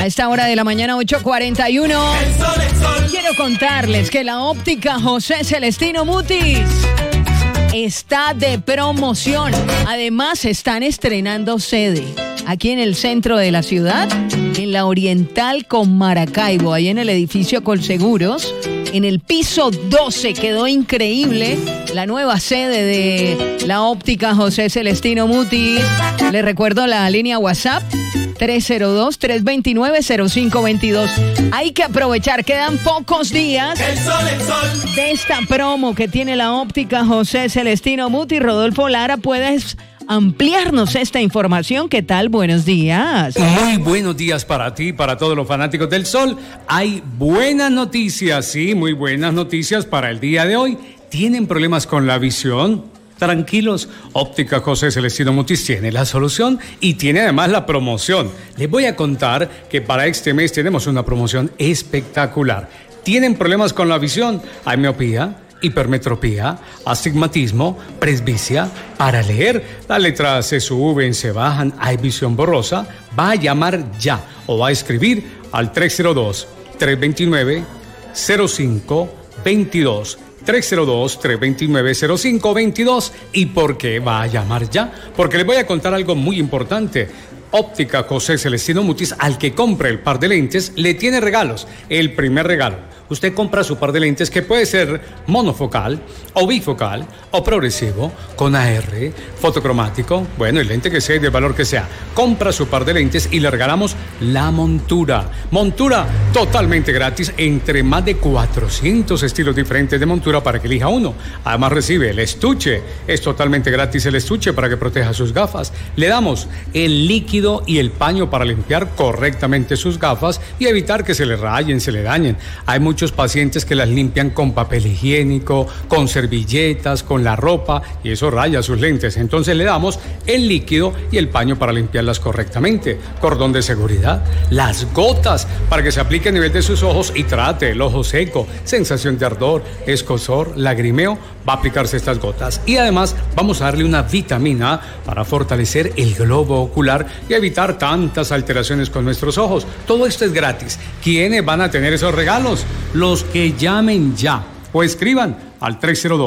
A esta hora de la mañana, 8:41. Quiero contarles que la óptica José Celestino Mutis está de promoción. Además, están estrenando sede aquí en el centro de la ciudad, en la Oriental con Maracaibo, ahí en el edificio Colseguros, en el piso 12. Quedó increíble la nueva sede de la óptica José Celestino Mutis. Les recuerdo la línea WhatsApp 302-329-0522. Hay que aprovechar, quedan pocos días de esta promo que tiene la óptica José Celestino Mutis. Rodolfo Lara, puedes ampliarnos esta información. ¿Qué tal? Buenos días. Muy buenos días para ti, para todos los fanáticos del sol. Hay buenas noticias, sí, muy buenas noticias para el día de hoy. ¿Tienen problemas con la visión? Tranquilos, Óptica José Celestino Mutis tiene la solución y tiene además la promoción. Les voy a contar que para este mes tenemos una promoción espectacular. ¿Tienen problemas con la visión? Hay miopía, hipermetropía, astigmatismo, presbicia. Para leer, las letras se suben, se bajan, hay visión borrosa. Va a llamar ya o va a escribir al 302-329-0522. 302-329-0522. ¿Y por qué va a llamar ya? Porque les voy a contar algo muy importante. Óptica José Celestino Mutis, al que compre el par de lentes, le tiene regalos. El primer regalo: usted compra su par de lentes, que puede ser monofocal o bifocal o progresivo, con AR, fotocromático, bueno, el lente que sea y del valor que sea. Compra su par de lentes y le regalamos la montura. Montura totalmente gratis, entre más de 400 estilos diferentes de montura para que elija uno. Además recibe el estuche, es totalmente gratis el estuche para que proteja sus gafas. Le damos el líquido y el paño para limpiar correctamente sus gafas y evitar que se le rayen, se le dañen. Hay muchos pacientes que las limpian con papel higiénico, con servilletas, con la ropa, y eso raya sus lentes. Entonces le damos el líquido y el paño para limpiarlas correctamente. Cordón de seguridad, las gotas para que se aplique a nivel de sus ojos y trate el ojo seco, sensación de ardor, escozor, lagrimeo. Va a aplicarse estas gotas y además vamos a darle una vitamina para fortalecer el globo ocular y evitar tantas alteraciones con nuestros ojos. Todo esto es gratis. ¿Quiénes van a tener esos regalos? Los que llamen ya o escriban al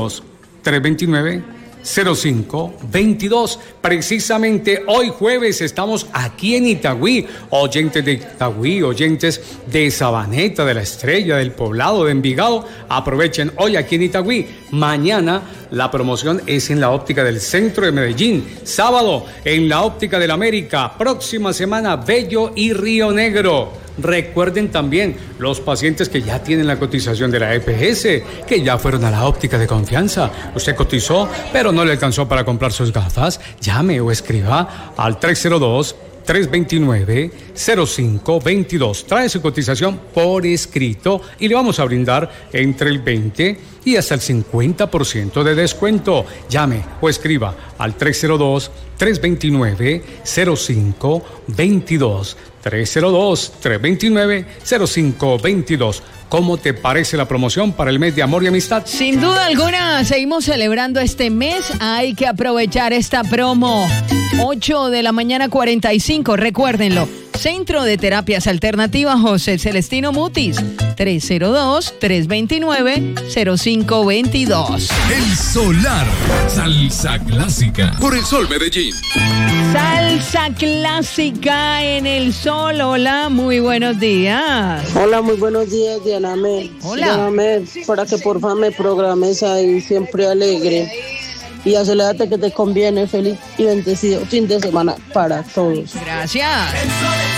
302-329-0522. Precisamente hoy jueves estamos aquí en Itagüí. Oyentes de Itagüí, oyentes de Sabaneta, de La Estrella, del Poblado, de Envigado, aprovechen hoy aquí en Itagüí. Mañana la promoción es en la óptica del centro de Medellín. Sábado en la óptica del América. Próxima semana Bello y Río Negro. Recuerden también los pacientes que ya tienen la cotización de la EPS, que ya fueron a la óptica de confianza. Usted cotizó, pero no le alcanzó para comprar sus gafas. Llame o escriba al 302-329-0522. Trae su cotización por escrito y le vamos a brindar entre el 20 y hasta el 50% de descuento. Llame o escriba al 302-329-0522. 302-329-0522. ¿Cómo te parece la promoción para el mes de amor y amistad? Sin duda alguna, seguimos celebrando este mes. Hay que aprovechar esta promo. 8:45, recuérdenlo. Centro de Terapias Alternativas José Celestino Mutis. 302-329-0522. El Solar, salsa clásica, por el Sol Medellín. Salsa clásica en el Sol. Hola, muy buenos días. Hola, muy buenos días, Diana Mel. Hola. Diana Mel, para que porfa me programes ahí Siempre Alegre. Y acelérate que te conviene. Feliz y bendecido fin de semana para todos. Gracias.